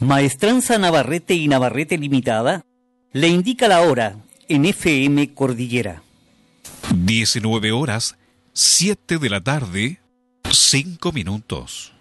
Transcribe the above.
Maestranza Navarrete y Navarrete Limitada le indica la hora en FM Cordillera. 19 horas, 7 de la tarde, 5 minutos.